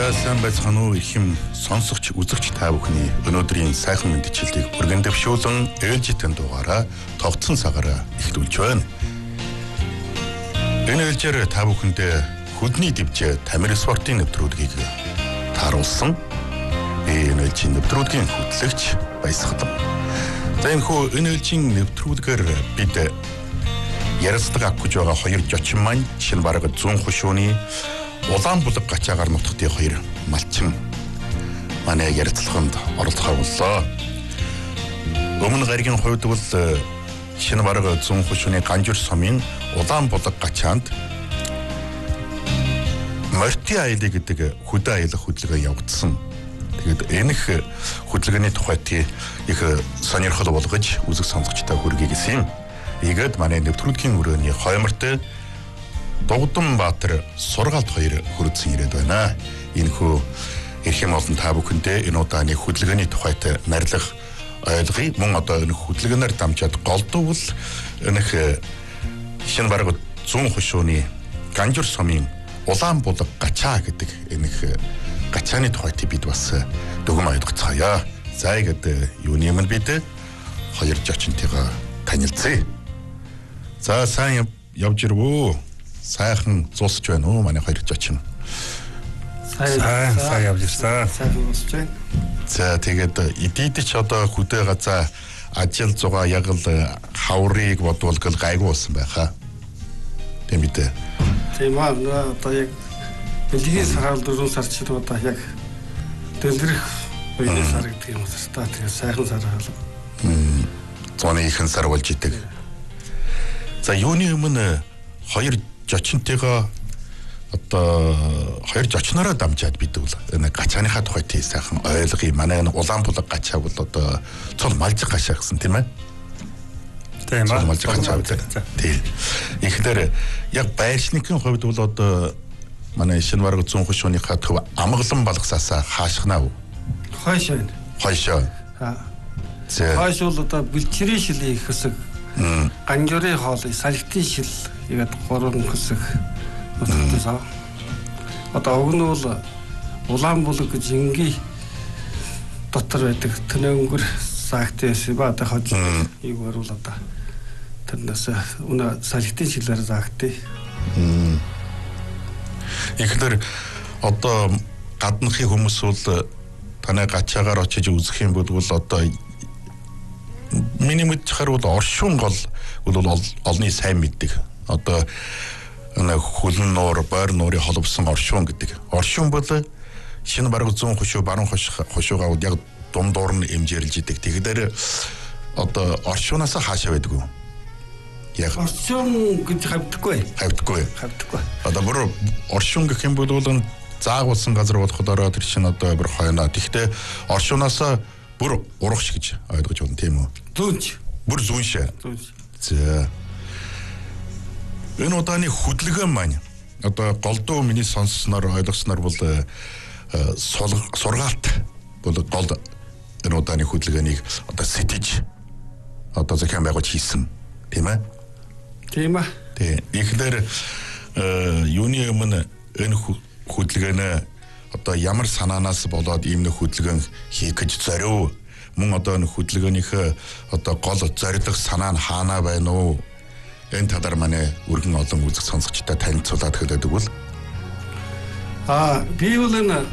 За сайн байцгаана уу их юм сонсогч үзэгч та бүхний өнөөдрийн сайхан мэдчилтийг өргөн дэвшүүлэн ээлжитэн дугаараа тогтсон цагаараа эхлүүлж байна. Энэ ээлжээр та бүхэндээ хөдний дэвжээ тамир спортын нэвтрүүлгийг тааруулсан. Энэ ээлжийн нэвтрүүлгийн хөтлөгч Баясгалан. За энэ ээлжийн нэвтрүүлгээр бид ярилцлага авах гэж байгаа хоёр жочин маань шинэ бараг 100 хушууны Улаанбулаг гачаагаар нутгтын хоёр малчин манай ярилцлаганд оролцох боллоо. Өмнө гаригийн хувьд бол шинэ бараг 100 хушууны Ганжуур сумын Улаанбулаг гачаанд морьтын аялал гэдэг хөдөө аялах хөдөлгөөн явагдсан. Тэгээд энэх хөдөлгөөний тухайд их сонирхол болгож үзэг сонсогчтой хүргэсэн юм. Ийгээд манай нэвтрүүлгийн өрөөний хойморт Дугданбаатар сургаалт хоёр хүрдсэн ирээд байна. Энэхүү эрхэм олон та бүхэндээ энэ удааны хөдөлгөөний тухайд нарилах ойлгоё. Мөн одоо энэ хөдөлгөөнөөр дамжаад голдвол энэх шинэ бараг 100 хушууны Ганжуур сумын Улаанбулаг гачаа гэдэг энэх гачааны тухайд бид бас дүгм ойлгоцгоё. За ингээд юуны юм бид хоёр жочинтойгоо танилцъя. За сайн явж ирвөө. Сайхан зулсч байна уу манай хоёр жочин. Сайн явж ирсэн. Сайн зулсч байна. За тэгээд эдийдч одоо хөдөө газаа ажил зугаа яг л хаврыг бодвол гайгүй болсон байхаа. Тийм үү? Тийм аа одоо яг бэлгийн сар 4 сар ч одоо яг дэлгэрэх үеийн сар гэдэг юм уу та тэгээд сайхан сар хаалга. Зуны ихэнх сар болж идэг. За юуны өмнө хоёр жочинтойгоо одоо хоёр жочнороо дамжаад бид бол энэ гачааныхаа тухайд сайхан ойлгоё. Манай энэ Улаанбулаг гачаа бол одоо цол малжиг гачаа гэсэн тийм ээ. Тийм аа. Малжиг гачаа гэдэг. Тийм. Ихлээр яг байршникийн хувьд бол одоо манай шинэ бараг 100 хушууныхаа төв амгалан балгасаасаа хаашхнаа уу? Хойш байна. Хойшоо. Хойш бол одоо бэлчрийн шилийн их хэсэг. Ганжуурын хоолой, салхитын шил тэгээд 3 хэсэг нутгтайсаа. Одоо уг нь бол Улаанбулаг гэж ингийн дотор байдаг тэнэнгэр саагтай байсан ба одоо хож юу гарвал одоо тэрнээс өнө салхитын шилээр заагтай. Ихлээр одоо гадныхын хүмүүс бол танай гачаагаар очиж үзэх юм бол одоо миний мэдхээр бол оршин гол бол олны сайн мэддэг. Одоо хөлн нуур, бойр нуурын холбосон оршин гэдэг. Оршин бол шинэ бараг 100 хушуу баруун хушуугаа яг дундуур нь эмжирлж идэг. Тэгэхээр одоо оршинаас хаашаа байдаг вэ? Яг оршин гэж хавдаггүй. Одоо бүр оршин гэх юм бол заагуулсан газар болохдороо тэр чинь одоо бүр хойноо. Тэгтээ оршинаас бүр урагш гэж ойлгож байна тийм үү? Зүүнч. Бүр зүүншээ. За. Энэ удааны хөдөлгөөн маань одоо голдуу миний сонссноор ойлгосноор бол сургаалт бол гол энэ удааны хөдөлгөөнийг одоо сэтэж одоо захиан байгуулж хийсэн тийм ээ? Тийм аа. Тийм. Ихлээр юуны өмнө энэ хөдөлгөөнөө одоо ямар санаанаас болоод ийм нэг хөдөлгөөн хийх гэж зорив? Мөн одоо энэ хөдөлгөөнийхөө одоо гол зорилго санаа нь хаана байна уу? Энэ талаар манай өргөн олон үзэг сонсогчтой танилцуулаад хэлээд өгвөл. Би бол энэ